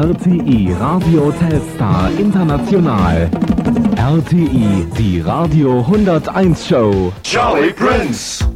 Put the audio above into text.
RTI Radio Telstar International. RTI, die Radio 101 Show. Charlie Prince.